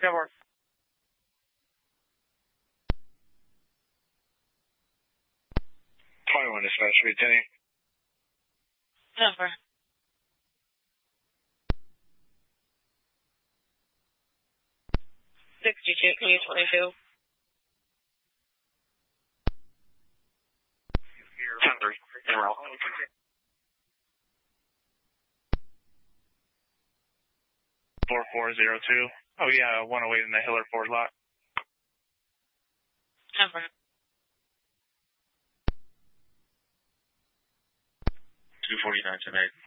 That works. 21 dispatch, returning. Number. Q22. 10-3. 4402. Oh yeah, 108 in the Hiller Ford lot. Number. 249 tonight.